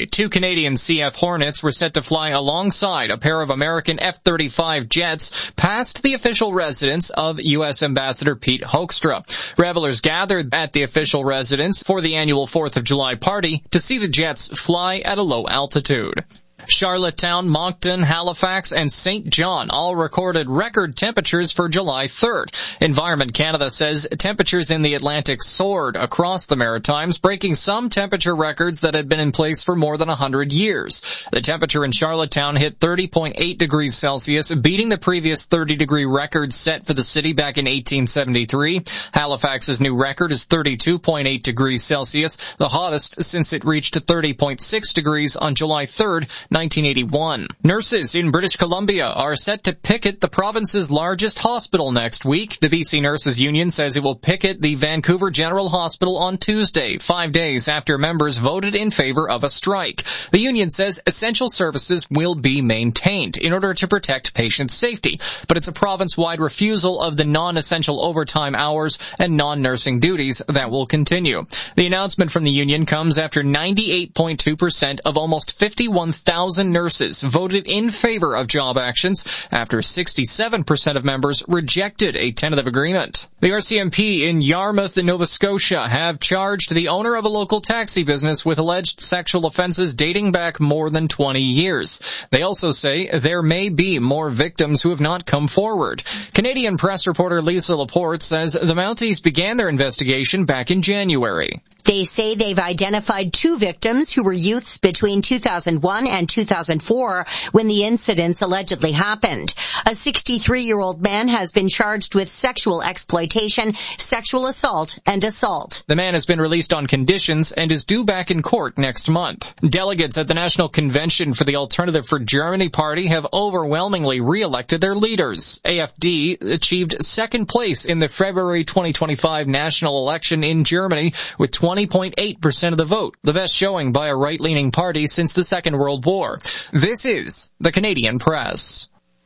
July, 2 Canadian CF Hornets were set to fly alongside a pair of American F-35 jets past the official residence of U.S. Ambassador Pete Hoekstra. Revelers gathered at the official residence for the annual 4th of July party to see the jets fly at a low altitude. Charlottetown, Moncton, Halifax, and St. John all recorded record temperatures for July 3rd. Environment Canada says temperatures in the Atlantic soared across the Maritimes, breaking some temperature records that had been in place for more than 100 years. The temperature in Charlottetown hit 30.8 degrees Celsius, beating the previous 30-degree record set for the city back in 1873. Halifax's new record is 32.8 degrees Celsius, the hottest since it reached 30.6 degrees on July 3rd, 1981. Nurses in British Columbia are set to picket the province's largest hospital next week. The BC Nurses Union says it will picket the Vancouver General Hospital on Tuesday, 5 days after members voted in favor of a strike. The union says essential services will be maintained in order to protect patient safety, but it's a province-wide refusal of the non-essential overtime hours and non-nursing duties that will continue. The announcement from the union comes after 98.2% of almost 51,000 nurses voted in favor of job actions after 67% of members rejected a tentative agreement. The RCMP in Yarmouth, Nova Scotia have charged the owner of a local taxi business with alleged sexual offenses dating back more than 20 years. They also say there may be more victims who have not come forward. Canadian press reporter Lisa Laporte says the Mounties began their investigation back in January. They say they've identified 2 victims who were youths between 2001 and 2004 when the incidents allegedly happened. A 63-year-old man has been charged with sexual exploitation, sexual assault, and assault. The man has been released on conditions and is due back in court next month. Delegates at the National Convention for the Alternative for Germany party have overwhelmingly re-elected their leaders. AfD achieved second place in the February 2025 national election in Germany with 20.8% of the vote, the best showing by a right-leaning party since the Second World War. This is the Canadian Press.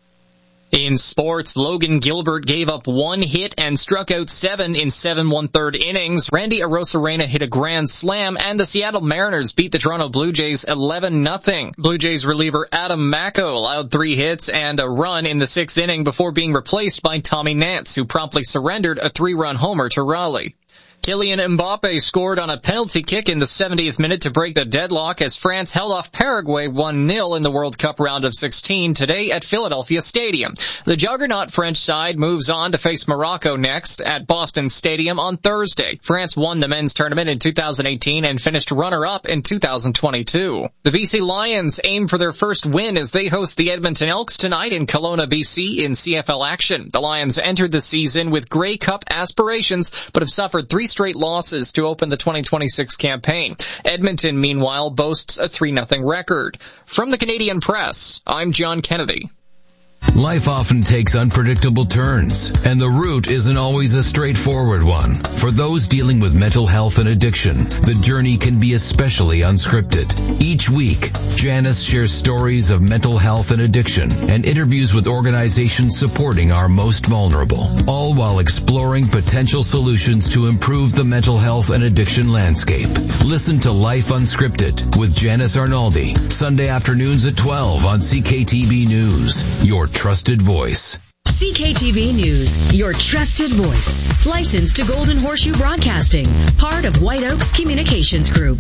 In sports, Logan Gilbert gave up 1 hit and struck out 7 in 7 1/3 innings. Randy Arozarena hit a grand slam, and the Seattle Mariners beat the Toronto Blue Jays 11-0. Blue Jays reliever Adam Macko allowed 3 hits and a run in the 6th inning before being replaced by Tommy Nance, who promptly surrendered a 3-run homer to Raleigh. Kylian Mbappe scored on a penalty kick in the 70th minute to break the deadlock as France held off Paraguay 1-0 in the World Cup round of 16 today at Philadelphia Stadium. The juggernaut French side moves on to face Morocco next at Boston Stadium on Thursday. France won the men's tournament in 2018 and finished runner-up in 2022. The BC Lions aim for their first win as they host the Edmonton Elks tonight in Kelowna, BC in CFL action. The Lions entered the season with Grey Cup aspirations but have suffered 3 straight losses to open the 2026 campaign. Edmonton, meanwhile, boasts a 3-0 record. From the Canadian Press, I'm John Kennedy. Life often takes unpredictable turns, and the route isn't always a straightforward one. For those dealing with mental health and addiction, the journey can be especially unscripted. Each week, Janice shares stories of mental health and addiction and interviews with organizations supporting our most vulnerable, all while exploring potential solutions to improve the mental health and addiction landscape. Listen to Life Unscripted with Janice Arnaldi, Sunday afternoons at 12 on CKTB News, your trusted voice. CKTV News, your trusted voice. Licensed to Golden Horseshoe Broadcasting, part of White Oaks Communications Group.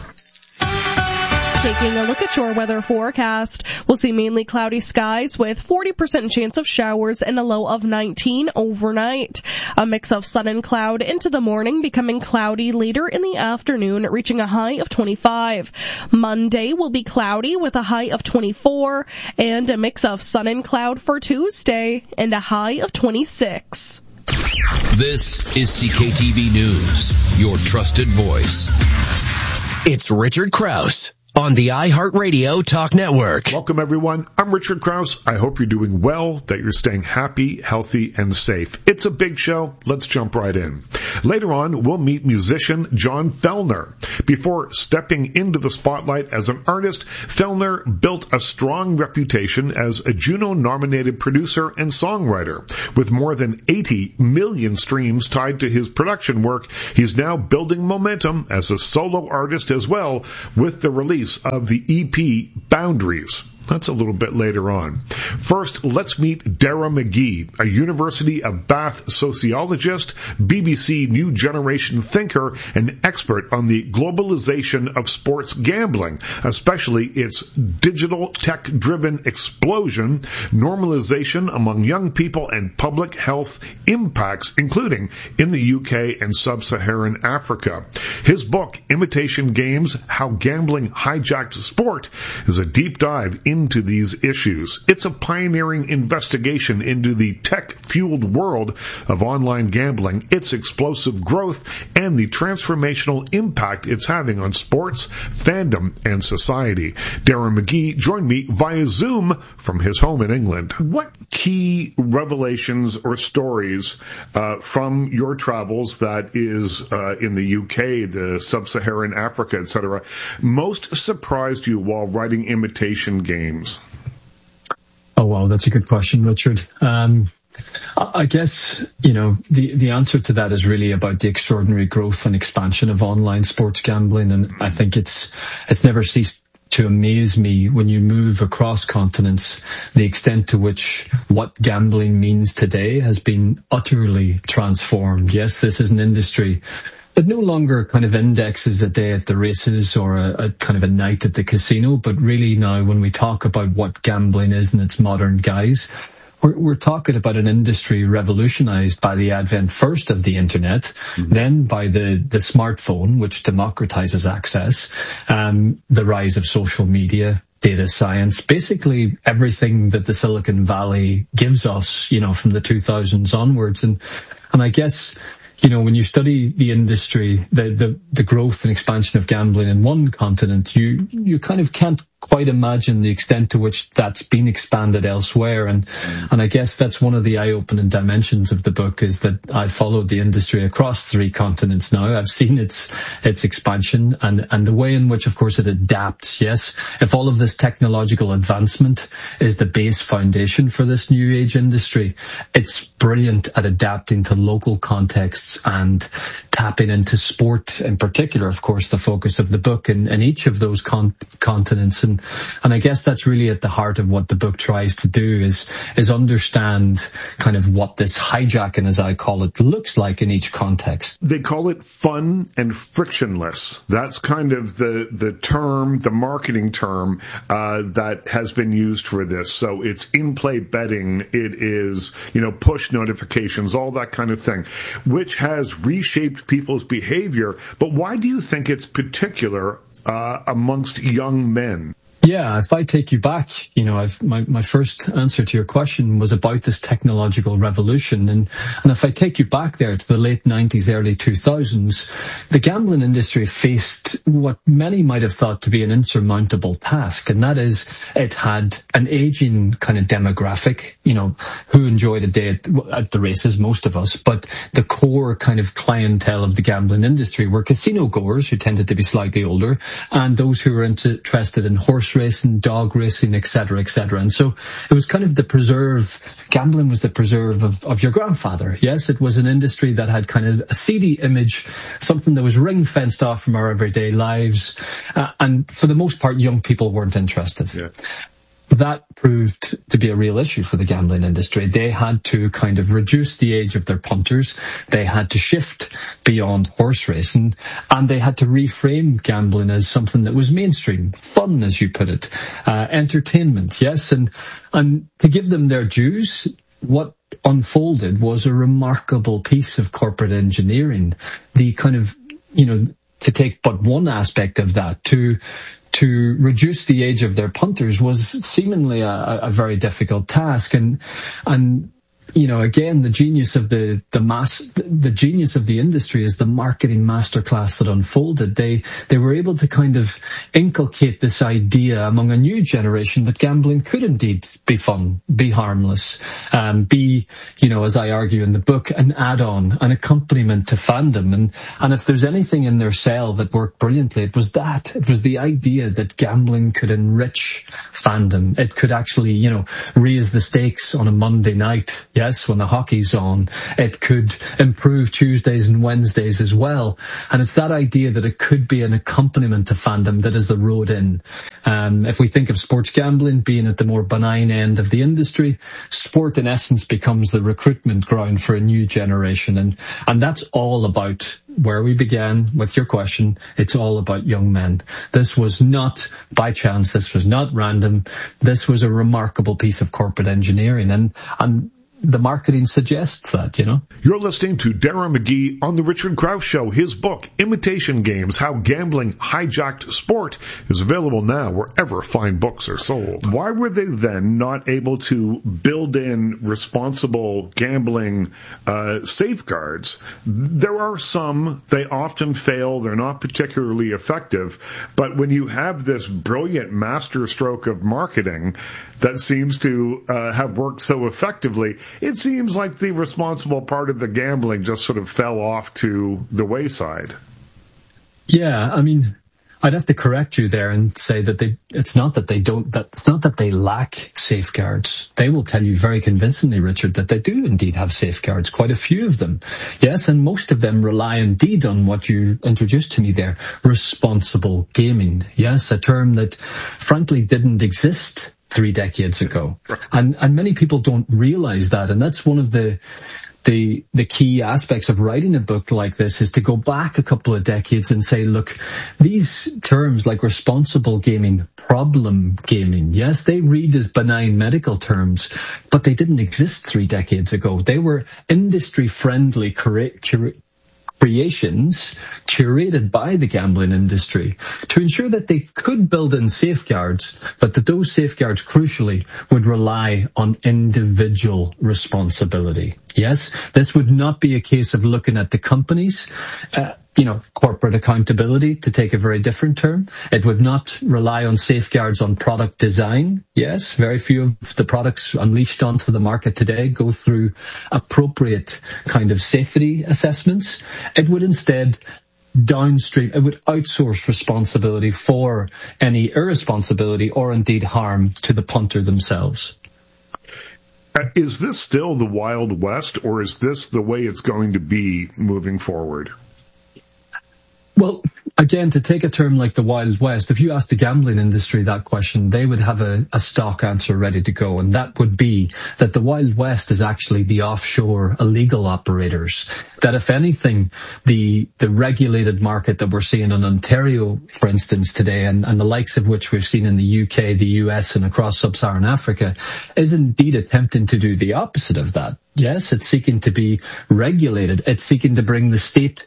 Taking a look at your weather forecast, we'll see mainly cloudy skies with 40% chance of showers and a low of 19 overnight. A mix of sun and cloud into the morning, becoming cloudy later in the afternoon, reaching a high of 25. Monday will be cloudy with a high of 24, and a mix of sun and cloud for Tuesday, and a high of 26. This is CKTV News, your trusted voice. It's Richard Krause on the iHeartRadio Talk Network. Welcome, everyone. I'm Richard Krause. I hope you're doing well, that you're staying happy, healthy, and safe. It's a big show. Let's jump right in. Later on, we'll meet musician John Fellner. Before stepping into the spotlight as an artist, Fellner built a strong reputation as a Juno-nominated producer and songwriter. With more than 80 million streams tied to his production work, he's now building momentum as a solo artist as well, with the release release of the EP Boundaries. That's a little bit later on. First, let's meet Dara McGee, a University of Bath sociologist, BBC New Generation thinker, and expert on the globalization of sports gambling, especially its digital tech-driven explosion, normalization among young people, and public health impacts, including in the UK and sub-Saharan Africa. His book, Imitation Games: How Gambling Hijacked Sport, is a deep dive into these issues. It's a pioneering investigation into the tech-fueled world of online gambling, its explosive growth, and the transformational impact it's having on sports, fandom, and society. Dara McGee joined me via Zoom from his home in England. What key revelations or stories from your travels, that is in the UK, the sub-Saharan Africa, etc., most surprised you while writing Imitation Games? Oh, wow, that's a good question, Richard. I guess, the answer to that is really about the extraordinary growth and expansion of online sports gambling. And I think it's never ceased to amaze me when you move across continents, the extent to which what gambling means today has been utterly transformed. Yes, this is an industry that no longer kind of indexes a day at the races or a kind of a night at the casino, but really now when we talk about what gambling is in its modern guise, we're talking about an industry revolutionized by the advent first of the internet, then by the smartphone, which democratizes access, the rise of social media, data science, basically everything that the Silicon Valley gives us, from the 2000s onwards. And I guess, when you study the industry, the growth and expansion of gambling in one continent, you kind of can't quite imagine the extent to which that's been expanded elsewhere. And I guess that's one of the eye-opening dimensions of the book, is that I've followed the industry across 3 continents now. I've seen its expansion and the way in which, of course, it adapts. Yes, if all of this technological advancement is the base foundation for this new age industry, it's brilliant at adapting to local contexts and tapping into sport in particular, of course, the focus of the book in each of those continents. And I guess that's really at the heart of what the book tries to do, is understand kind of what this hijacking, as I call it, looks like in each context. They call it fun and frictionless. That's kind of the term, the marketing term that has been used for this. So it's in-play betting, it is, push notifications, all that kind of thing, which has reshaped people's behavior. But why do you think it's particular amongst young men? Yeah, if I take you back, my first answer to your question was about this technological revolution. And if I take you back there to the late 90s, early 2000s, the gambling industry faced what many might have thought to be an insurmountable task. And that is, it had an aging kind of demographic, who enjoyed a day at the races, most of us. But the core kind of clientele of the gambling industry were casino goers, who tended to be slightly older, and those who were interested in horse racing, dog racing, etc., etc. And so it was kind of gambling was the preserve of your grandfather. Yes, it was an industry that had kind of a seedy image, something that was ring-fenced off from our everyday lives. And for the most part, young people weren't interested. Yeah. That proved to be a real issue for the gambling industry. They had to kind of reduce the age of their punters. They had to shift beyond horse racing, and they had to reframe gambling as something that was mainstream, fun, as you put it, entertainment. Yes. And to give them their dues, what unfolded was a remarkable piece of corporate engineering. The kind of, to take but one aspect of that, to reduce the age of their punters was seemingly a very difficult task. And again, the genius of the genius of the industry is the marketing masterclass that unfolded. They were able to kind of inculcate this idea among a new generation that gambling could indeed be fun, be harmless, be, as I argue in the book, an add-on, an accompaniment to fandom. And if there's anything in their sell that worked brilliantly, it was that. It was the idea that gambling could enrich fandom. It could actually, raise the stakes on a Monday night. Yes, when the hockey's on, it could improve Tuesdays and Wednesdays as well. And it's that idea that it could be an accompaniment to fandom that is the road in. If we think of sports gambling being at the more benign end of the industry, sport in essence becomes the recruitment ground for a new generation. And that's all about where we began with your question. It's all about young men. This was not by chance. This was not random. This was a remarkable piece of corporate engineering. And the marketing suggests that, you know. You're listening to Darren McGee on The Richard Krause Show. His book, Imitation Games, How Gambling Hijacked Sport, is available now wherever fine books are sold. Why were they then not able to build in responsible gambling safeguards? There are some. They often fail. They're not particularly effective. But when you have this brilliant masterstroke of marketing that seems to have worked so effectively, it seems like the responsible part of the gambling just sort of fell off to the wayside. Yeah, I mean, I'd have to correct you there and say that it's not that they lack safeguards. They will tell you very convincingly, Richard, that they do indeed have safeguards, quite a few of them. Yes, and most of them rely indeed on what you introduced to me there, responsible gaming. Yes, a term that frankly didn't exist 3 decades ago. And many people don't realize that. And that's one of the key aspects of writing a book like this, is to go back a couple of decades and say, look, these terms like responsible gaming, problem gaming, yes, they read as benign medical terms, but they didn't exist 3 decades ago. They were industry-friendly creations curated by the gambling industry to ensure that they could build in safeguards, but that those safeguards crucially would rely on individual responsibility. Yes, this would not be a case of looking at the companies, corporate accountability, to take a very different term. It would not rely on safeguards on product design. Yes, very few of the products unleashed onto the market today go through appropriate kind of safety assessments. It would instead downstream, it would outsource responsibility for any irresponsibility or indeed harm to the punter themselves. Is this still the Wild West, or is this the way it's going to be moving forward? Well, again, to take a term like the Wild West, if you ask the gambling industry that question, they would have a stock answer ready to go. And that would be that the Wild West is actually the offshore illegal operators. That if anything, the regulated market that we're seeing in Ontario, for instance, today, and the likes of which we've seen in the UK, the US, and across sub-Saharan Africa, is indeed attempting to do the opposite of that. Yes, it's seeking to be regulated. It's seeking to bring the state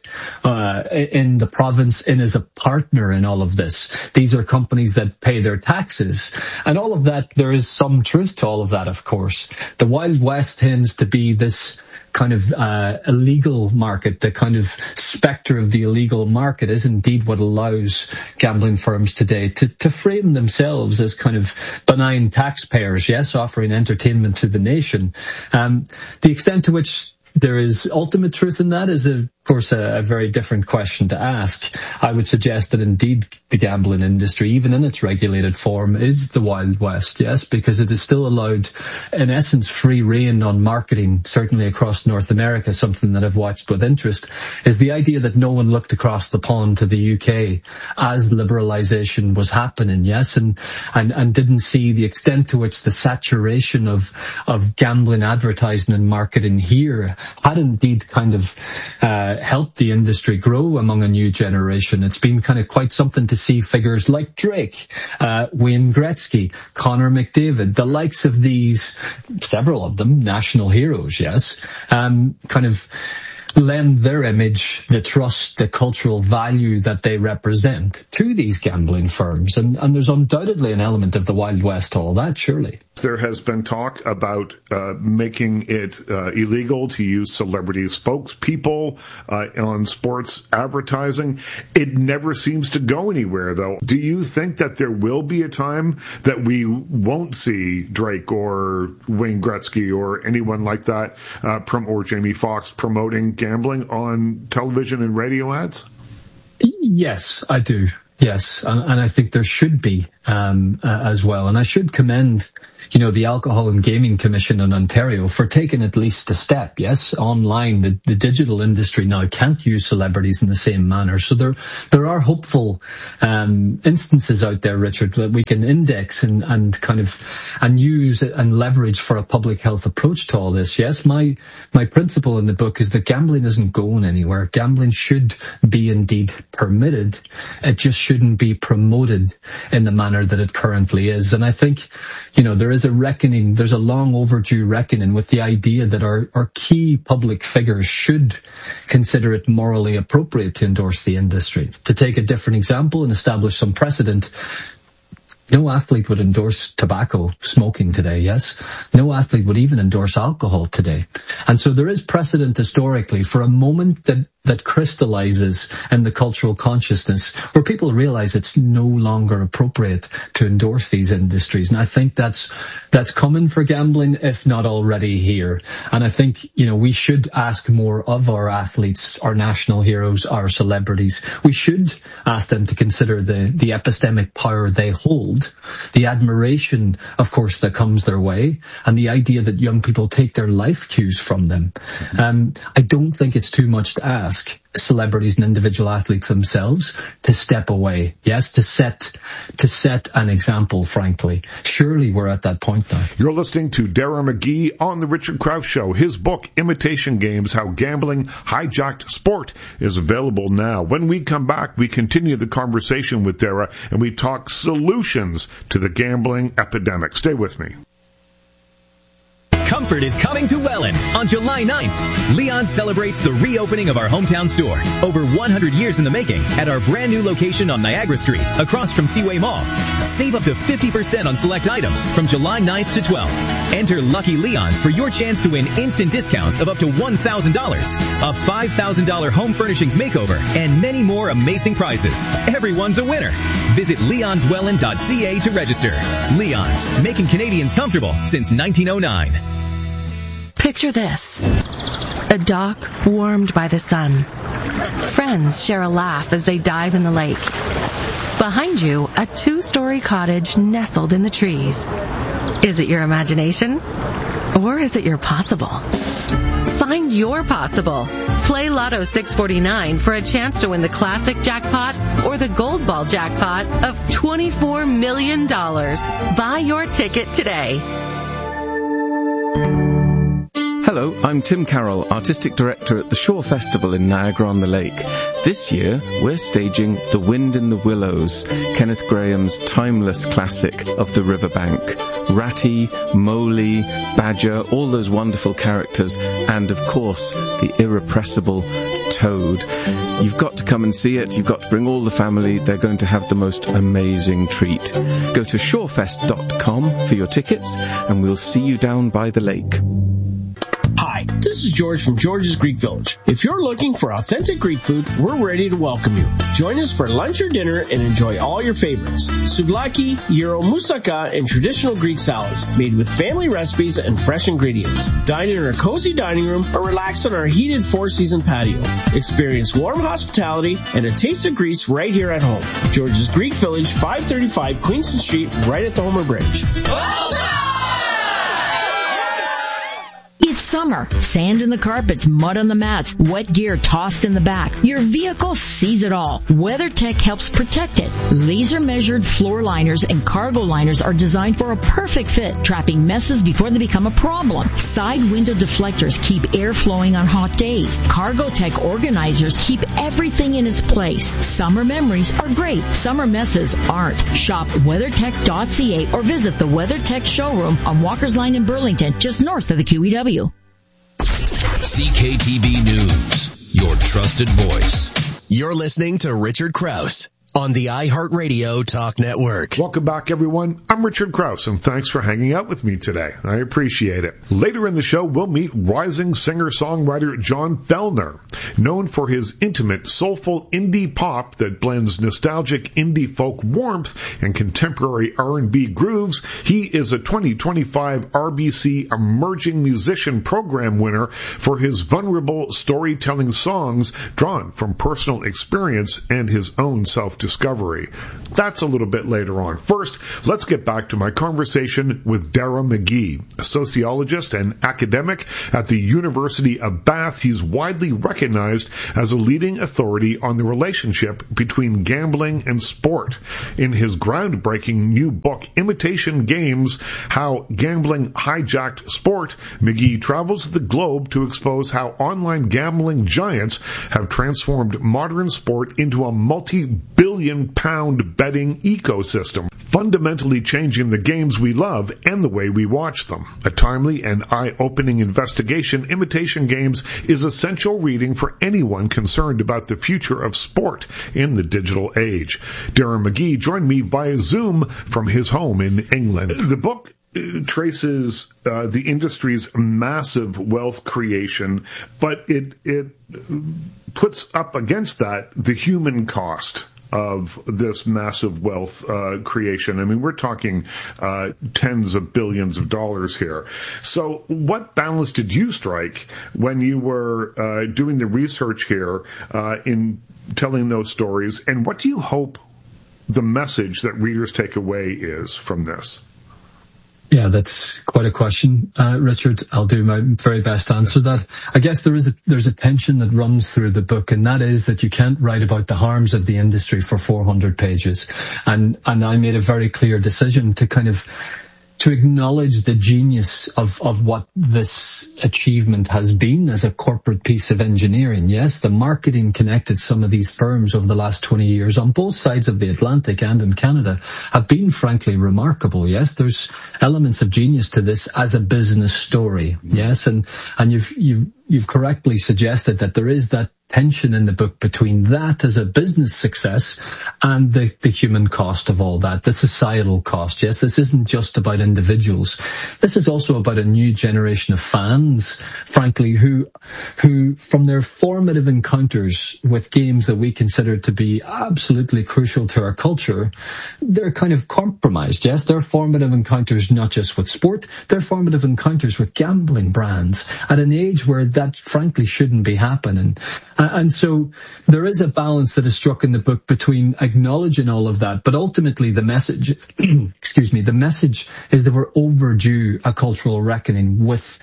in the province in as a partner in all of this. These are companies that pay their taxes. And all of that, there is some truth to all of that, of course. The Wild West tends to be this kind of illegal market. The kind of spectre of the illegal market is indeed what allows gambling firms today to frame themselves as kind of benign taxpayers, yes, offering entertainment to the nation. The extent to which there is ultimate truth in that is, of course, a very different question to ask. I would suggest that indeed the gambling industry, even in its regulated form, is the Wild West, yes, because it is still allowed, in essence, free rein on marketing, certainly across North America. Something that I've watched with interest is the idea that no one looked across the pond to the UK as liberalisation was happening, yes, and didn't see the extent to which the saturation of gambling advertising and marketing here had indeed kind of helped the industry grow among a new generation. It's been kind of quite something to see figures like Drake, Wayne Gretzky, Connor McDavid, the likes of these, several of them, national heroes, yes, kind of lend their image, the trust, the cultural value that they represent to these gambling firms. And there's undoubtedly an element of the Wild West to all that, surely. There has been talk about making it illegal to use celebrity spokespeople on sports advertising. It never seems to go anywhere, though. Do you think that there will be a time that we won't see Drake or Wayne Gretzky or anyone like that, or Jamie Foxx promoting gambling on television and radio ads? Yes, I do. Yes, and I think there should be as well. And I should commend, the Alcohol and Gaming Commission in Ontario for taking at least a step. Yes, online, the digital industry now can't use celebrities in the same manner. So there are hopeful instances out there, Richard, that we can index and use and leverage for a public health approach to all this. Yes, my principle in the book is that gambling isn't going anywhere. Gambling should be indeed permitted. It just shouldn't be promoted in the manner that it currently is. And I think, there is a reckoning, there's a long overdue reckoning with the idea that our key public figures should consider it morally appropriate to endorse the industry. To take a different example and establish some precedent, no athlete would endorse tobacco smoking today, yes? No athlete would even endorse alcohol today. And so there is precedent historically for a moment that crystallizes in the cultural consciousness where people realize it's no longer appropriate to endorse these industries. And I think that's coming for gambling, if not already here. And I think, we should ask more of our athletes, our national heroes, our celebrities. We should ask them to consider the epistemic power they hold, the admiration, of course, that comes their way, and the idea that young people take their life cues from them. I don't think it's too much to ask celebrities and individual athletes themselves to step away, yes, to set an example, frankly. Surely we're at that point now. You're listening to Dara McGee on The Richard Krause Show. His book, Imitation Games, How Gambling Hijacked Sport, is available now. When we come back, we continue the conversation with Dara and we talk solutions to the gambling epidemic. Stay with me. Comfort is coming to Welland on July 9th. Leon celebrates the reopening of our hometown store, over 100 years in the making, at our brand new location on Niagara Street, across from Seaway Mall. Save up to 50% on select items from July 9th to 12th. Enter Lucky Leons for your chance to win instant discounts of up to $1,000, a $5,000 home furnishings makeover, and many more amazing prizes. Everyone's a winner. Visit leonswelland.ca to register. Leon's, making Canadians comfortable since 1909. Picture this. A dock warmed by the sun. Friends share a laugh as they dive in the lake. Behind you, a 2-story cottage nestled in the trees. Is it your imagination? Or is it your possible? Find your possible. Play Lotto 649 for a chance to win the classic jackpot or the gold ball jackpot of $24 million. Buy your ticket today. Hello, I'm Tim Carroll, Artistic Director at the Shore Festival in Niagara-on-the-Lake. This year, we're staging The Wind in the Willows, Kenneth Grahame's timeless classic of the riverbank. Ratty, Mowgli, Badger, all those wonderful characters, and of course, the irrepressible Toad. You've got to come and see it. You've got to bring all the family. They're going to have the most amazing treat. Go to shorefest.com for your tickets, and we'll see you down by the lake. Hi, this is George from George's Greek Village. If you're looking for authentic Greek food, we're ready to welcome you. Join us for lunch or dinner and enjoy all your favorites. Souvlaki, gyro, moussaka, and traditional Greek salads made with family recipes and fresh ingredients. Dine in our cozy dining room or relax on our heated four-season patio. Experience warm hospitality and a taste of Greece right here at home. George's Greek Village, 535 Queenston Street, right at the Homer Bridge. It's summer. Sand in the carpets, mud on the mats, wet gear tossed in the back. Your vehicle sees it all. WeatherTech helps protect it. Laser-measured floor liners and cargo liners are designed for a perfect fit, trapping messes before they become a problem. Side window deflectors keep air flowing on hot days. Cargotech organizers keep everything in its place. Summer memories are great. Summer messes aren't. Shop WeatherTech.ca or visit the WeatherTech showroom on Walker's Line in Burlington, just north of the QEW. CKTB News, your trusted voice. You're listening to Richard Krause on the iHeartRadio Talk Network. Welcome back, everyone. I'm Richard Krause, and thanks for hanging out with me today. I appreciate it. Later in the show, we'll meet rising singer-songwriter John Fellner. Known for his intimate, soulful indie pop that blends nostalgic indie folk warmth and contemporary R&B grooves, he is a 2025 RBC Emerging Musician Program winner for his vulnerable storytelling songs drawn from personal experience and his own self-discovery. discovery. That's a little bit later on. First, let's get back to my conversation with Dara McGee, a sociologist and academic at the University of Bath. He's widely recognized as a leading authority on the relationship between gambling and sport. In his groundbreaking new book, Imitation Games: How Gambling Hijacked Sport, McGee travels the globe to expose how online gambling giants have transformed modern sport into a multi-billion-pound betting ecosystem, fundamentally changing the games we love and the way we watch them. A timely and eye-opening investigation, Imitation Games is essential reading for anyone concerned about the future of sport in the digital age. Darren McGee joined me via Zoom from his home in England. The book traces the industry's massive wealth creation, but it puts up against that the human cost of this massive wealth creation. I mean, we're talking tens of billions of dollars here. So what balance did you strike when you were doing the research here in telling those stories, and what do you hope the message that readers take away is from this? Yeah, that's quite a question, Richard. I'll do my very best to answer that. I guess there's a tension that runs through the book, and that is that you can't write about the harms of the industry for 400 pages. And I made a very clear decision to acknowledge the genius of what this achievement has been as a corporate piece of engineering. Yes, the marketing connected some of these firms over the last 20 years on both sides of the Atlantic and in Canada have been frankly remarkable. Yes, there's elements of genius to this as a business story. Yes, and you've correctly suggested that there is that tension in the book between that as a business success and the human cost of all that, the societal cost. Yes, this isn't just about individuals. This is also about a new generation of fans, frankly, who from their formative encounters with games that we consider to be absolutely crucial to our culture, they're kind of compromised. Yes, they're formative encounters not just with sport, they're formative encounters with gambling brands at an age where that frankly shouldn't be happening. And so there is a balance that is struck in the book between acknowledging all of that, but ultimately the message, the message is that we're overdue a cultural reckoning with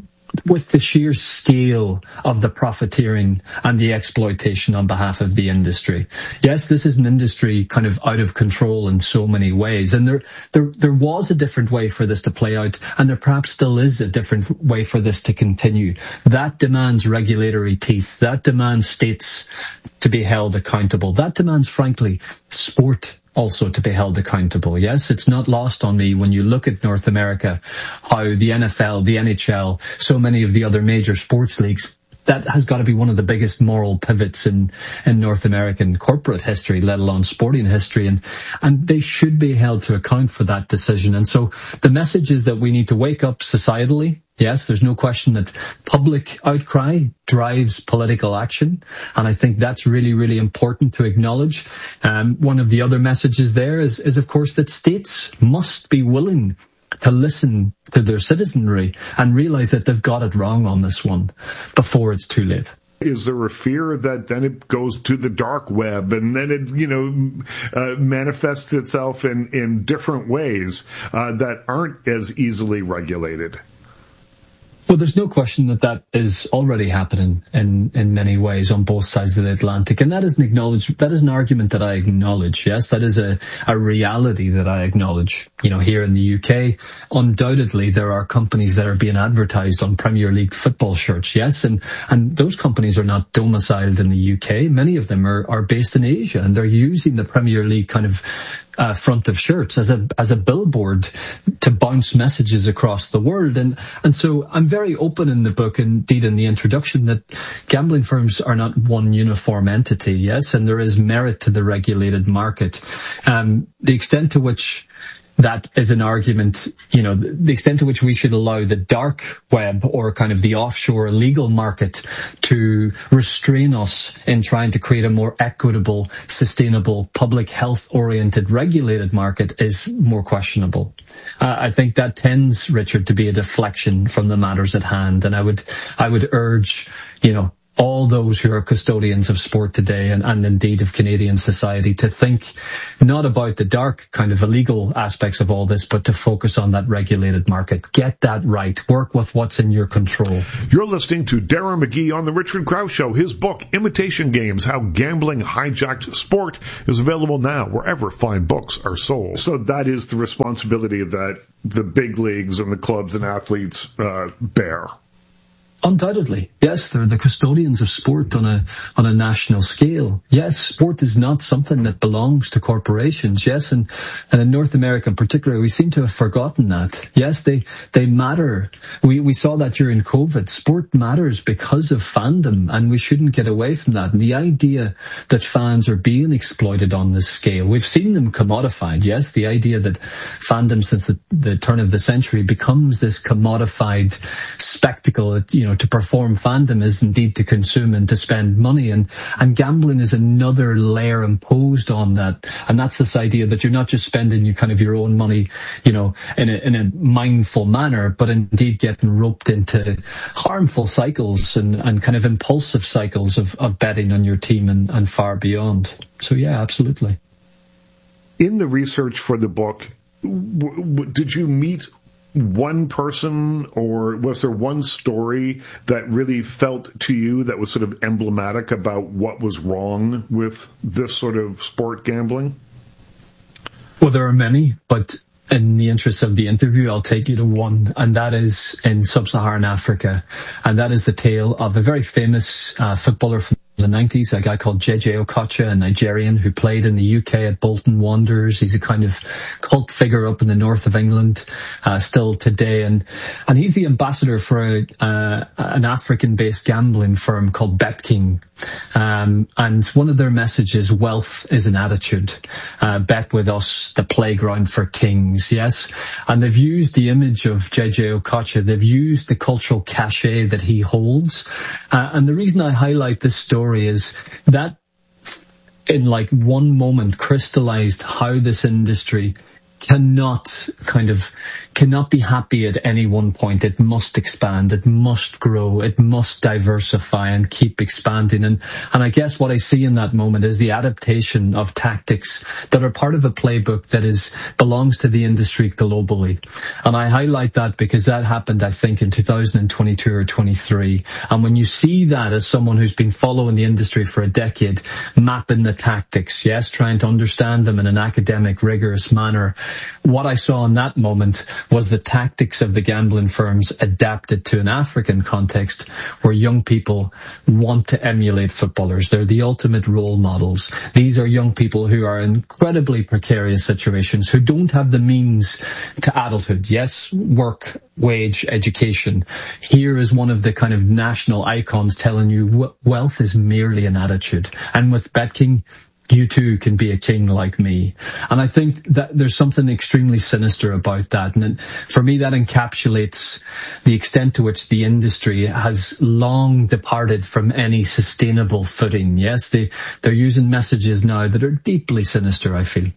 the sheer scale of the profiteering and the exploitation on behalf of the industry. Yes, this is an industry kind of out of control in so many ways, and there was a different way for this to play out, and there perhaps still is a different way for this to continue. That demands regulatory teeth. That demands states to be held accountable. That demands, frankly, sport also to be held accountable. Yes, it's not lost on me when you look at North America, how the NFL, the NHL, so many of the other major sports leagues, that has got to be one of the biggest moral pivots in North American corporate history, let alone sporting history. And they should be held to account for that decision. And so the message is that we need to wake up societally. Yes, there's no question that public outcry drives political action. And I think that's really, really important to acknowledge. One of the other messages there is of course, that states must be willing to listen to their citizenry and realize that they've got it wrong on this one before it's too late. Is there a fear that then it goes to the dark web and then it, manifests itself in different ways that aren't as easily regulated? Well, there's no question that is already happening in many ways on both sides of the Atlantic. And that is an argument that I acknowledge. Yes, that is a reality that I acknowledge. Here in the UK, undoubtedly there are companies that are being advertised on Premier League football shirts. Yes, and those companies are not domiciled in the UK. Many of them are based in Asia, and they're using the Premier League kind of front of shirts as a billboard to bounce messages across the world. And so I'm very open in the book, indeed in the introduction, that gambling firms are not one uniform entity. Yes, and there is merit to the regulated market. The extent to which that is an argument, the extent to which we should allow the dark web or kind of the offshore illegal market to restrain us in trying to create a more equitable, sustainable, public health-oriented, regulated market is more questionable. I think that tends, Richard, to be a deflection from the matters at hand. And I would urge, all those who are custodians of sport today and indeed of Canadian society to think not about the dark kind of illegal aspects of all this, but to focus on that regulated market. Get that right. Work with what's in your control. You're listening to Darragh McGee on The Richard Krause Show. His book, Imitation Games, How Gambling Hijacked Sport, is available now wherever fine books are sold. So that is the responsibility that the big leagues and the clubs and athletes bear. Undoubtedly, yes, they're the custodians of sport on a national scale. Yes, sport is not something that belongs to corporations. Yes, and in North America in particular, we seem to have forgotten that. Yes, they matter. We saw that during COVID. Sport matters because of fandom, and we shouldn't get away from that. And the idea that fans are being exploited on this scale, we've seen them commodified. Yes, the idea that fandom since the turn of the century becomes this commodified spectacle, to perform fandom is indeed to consume and to spend money, and gambling is another layer imposed on that. And that's this idea that you're not just spending your own money, in a mindful manner, but indeed getting roped into harmful cycles and kind of impulsive cycles of betting on your team and far beyond. So yeah, absolutely. In the research for the book, did you meet one person, or was there one story that really felt to you that was sort of emblematic about what was wrong with this sort of sport gambling? Well, there are many, but in the interest of the interview, I'll take you to one, and that is in sub-Saharan Africa. And that is the tale of a very famous footballer from the 90s, a guy called JJ Okocha, a Nigerian who played in the UK at Bolton Wanderers. He's a kind of cult figure up in the north of England, still today. And he's the ambassador for an African-based gambling firm called BetKing. And one of their messages, wealth is an attitude. Bet with us, the playground for kings. Yes. And they've used the image of JJ Okocha. They've used the cultural cachet that he holds. And the reason I highlight this story is that in one moment crystallized how this industry cannot be happy at any one point. It must expand, it must grow, it must diversify and keep expanding. And I guess what I see in that moment is the adaptation of tactics that are part of a playbook that belongs to the industry globally. And I highlight that because that happened, I think, in 2022 or 23. And when you see that as someone who's been following the industry for a decade, mapping the tactics, yes, trying to understand them in an academic, rigorous manner, what I saw in that moment was the tactics of the gambling firms adapted to an African context where young people want to emulate footballers. They're the ultimate role models. These are young people who are in incredibly precarious situations, who don't have the means to adulthood. Yes, work, wage, education. Here is one of the kind of national icons telling you wealth is merely an attitude. And with BetKing, you too can be a king like me. And I think that there's something extremely sinister about that. And for me, that encapsulates the extent to which the industry has long departed from any sustainable footing. Yes, they're using messages now that are deeply sinister, I feel.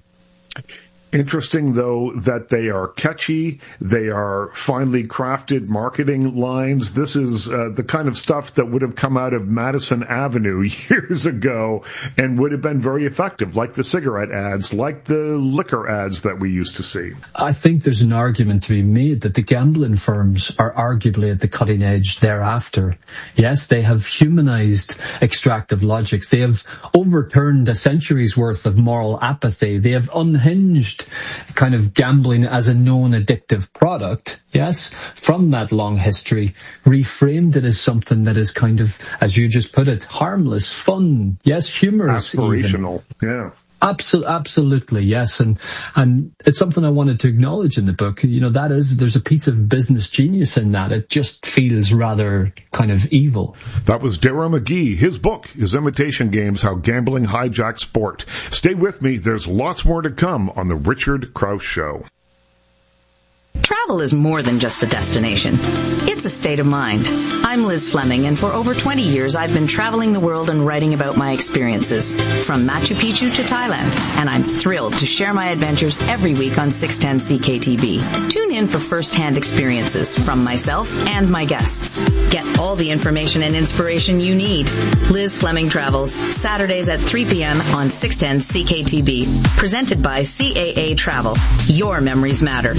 Interesting, though, that they are catchy. They are finely crafted marketing lines. This is the kind of stuff that would have come out of Madison Avenue years ago and would have been very effective, like the cigarette ads, like the liquor ads that we used to see. I think there's an argument to be made that the gambling firms are arguably at the cutting edge thereafter. Yes, they have humanized extractive logics. They have overturned a century's worth of moral apathy. They have unhinged kind of gambling as a known addictive product, yes, from that long history, reframed it as something that is kind of, as you just put it, harmless, fun, yes, humorous. Aspirational, even. Yeah. Absolutely, yes, and it's something I wanted to acknowledge in the book. There's a piece of business genius in that. It just feels rather kind of evil. That was Darragh McGee. His book is Imitation Games: How Gambling Hijacked Sport. Stay with me. There's lots more to come on the Richard Krause Show. Travel is more than just a destination. It's a state of mind. I'm Liz Fleming, and for over 20 years I've been traveling the world and writing about my experiences, from Machu Picchu to Thailand, and I'm thrilled to share my adventures every week on 610 CKTB. Tune in for first-hand experiences from myself and my guests. Get all the information and inspiration you need. Liz Fleming Travels, Saturdays at 3 p.m. on 610 CKTB. Presented by CAA Travel. Your memories matter.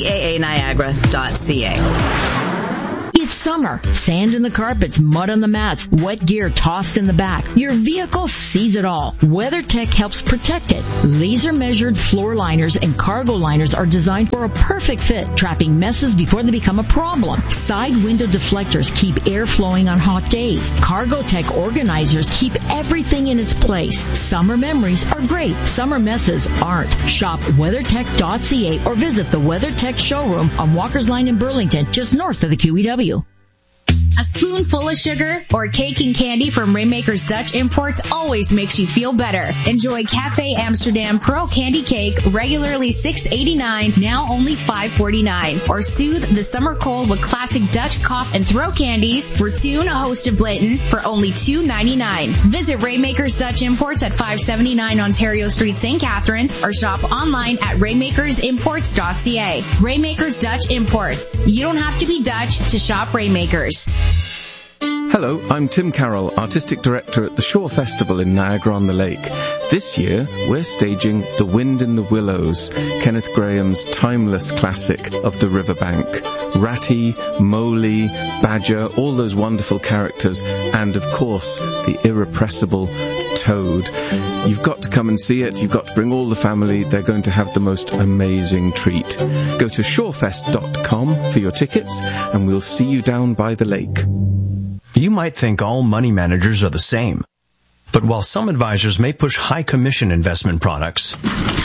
CAANiagara.ca. It's summer. Sand in the carpets, mud on the mats, wet gear tossed in the back. Your vehicle sees it all. WeatherTech helps protect it. Laser-measured floor liners and cargo liners are designed for a perfect fit, trapping messes before they become a problem. Side window deflectors keep air flowing on hot days. CargoTech organizers keep everything in its place. Summer memories are great. Summer messes aren't. Shop WeatherTech.ca or visit the WeatherTech showroom on Walker's Line in Burlington, just north of the QEW. A spoonful of sugar or cake and candy from Rainmaker's Dutch Imports always makes you feel better. Enjoy Cafe Amsterdam Pearl Candy Cake, regularly $6.89, now only $5.49. Or soothe the summer cold with classic Dutch cough and throat candies, Fortune, Host of Blayton, for only $2.99. Visit Rainmaker's Dutch Imports at 579 Ontario Street, St. Catharines, or shop online at rainmakersimports.ca. Rainmaker's Dutch Imports. You don't have to be Dutch to shop Rainmakers. Hello, I'm Tim Carroll, Artistic Director at the Shore Festival in Niagara-on-the-Lake. This year, we're staging The Wind in the Willows, Kenneth Grahame's timeless classic of the riverbank. Ratty, Mowgli, Badger, all those wonderful characters, and of course, the irrepressible Toad. You've got to come and see it. You've got to bring all the family. They're going to have the most amazing treat. Go to shorefest.com for your tickets, and we'll see you down by the lake. You might think all money managers are the same. But while some advisors may push high commission investment products,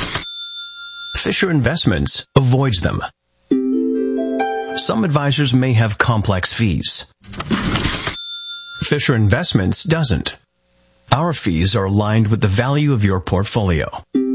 Fisher Investments avoids them. Some advisors may have complex fees. Fisher Investments doesn't. Our fees are aligned with the value of your portfolio.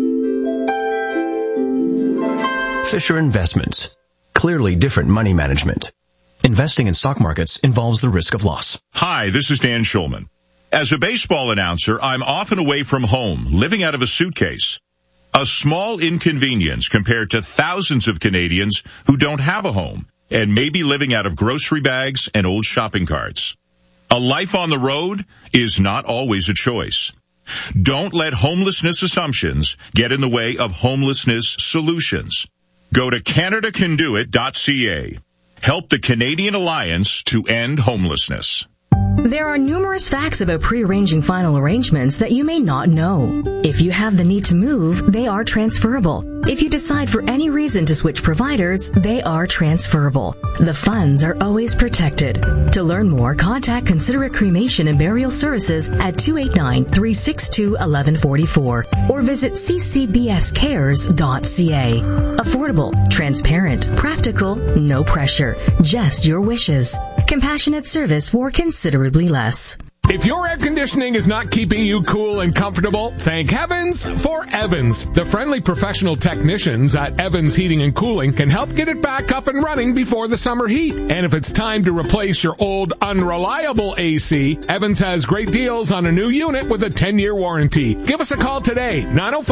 Fisher Investments. Clearly different money management. Investing in stock markets involves the risk of loss. Hi, this is Dan Schulman. As a baseball announcer, I'm often away from home, living out of a suitcase. A small inconvenience compared to thousands of Canadians who don't have a home and may be living out of grocery bags and old shopping carts. A life on the road is not always a choice. Don't let homelessness assumptions get in the way of homelessness solutions. Go to CanadaCanDoIt.ca. Help the Canadian Alliance to end homelessness. There are numerous facts about pre-arranging final arrangements that you may not know. If you have the need to move, they are transferable. If you decide for any reason to switch providers, they are transferable. The funds are always protected. To learn more, contact Considerate Cremation and Burial Services at 289-362-1144 or visit ccbscares.ca. Affordable, transparent, practical, no pressure, just your wishes. Compassionate service for considerably less. If your air conditioning is not keeping you cool and comfortable, thank heavens for Evans. The friendly professional technicians at Evans Heating and Cooling can help get it back up and running before the summer heat. And if it's time to replace your old unreliable AC, Evans has great deals on a new unit with a 10-year warranty. Give us a call today,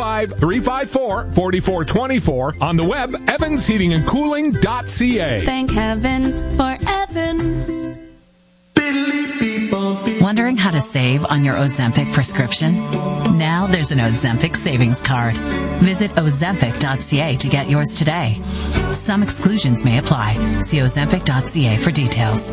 905-354-4424, on the web, evansheatingandcooling.ca. Thank heavens for Evans. Wondering how to save on your Ozempic prescription? Now there's an Ozempic savings card. Visit Ozempic.ca to get yours today. Some exclusions may apply. See Ozempic.ca for details.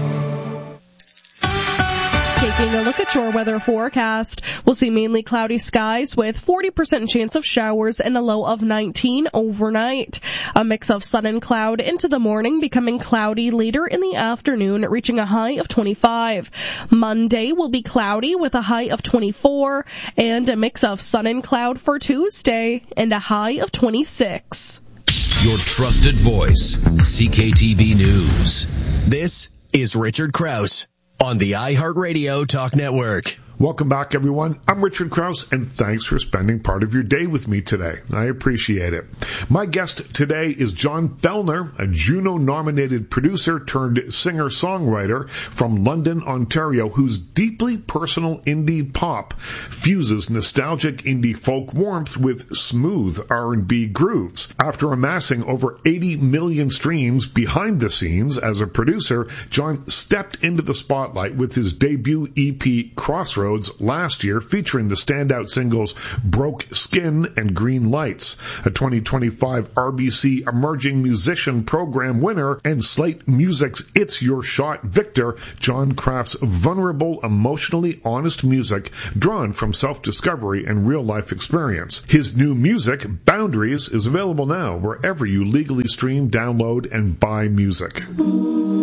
Taking a look at your weather forecast, we'll see mainly cloudy skies with 40% chance of showers and a low of 19 overnight. A mix of sun and cloud into the morning, becoming cloudy later in the afternoon, reaching a high of 25. Monday will be cloudy with a high of 24, and a mix of sun and cloud for Tuesday, and a high of 26. Your trusted voice, CKTB News. This is Richard Krause on the iHeartRadio Talk Network. Welcome back, everyone. I'm Richard Krause, and thanks for spending part of your day with me today. I appreciate it. My guest today is John Fellner, a Juno-nominated producer turned singer-songwriter from London, Ontario, whose deeply personal indie pop fuses nostalgic indie folk warmth with smooth R&B grooves. After amassing over 80 million streams behind the scenes as a producer, John stepped into the spotlight with his debut EP, Crossroads, last year, featuring the standout singles Broke Skin and Green Lights. A 2025 RBC Emerging Musician Program winner and Slate Music's It's Your Shot victor, John crafts vulnerable, emotionally honest music drawn from self-discovery and real-life experience. His new music, Boundaries, is available now wherever you legally stream, download, and buy music.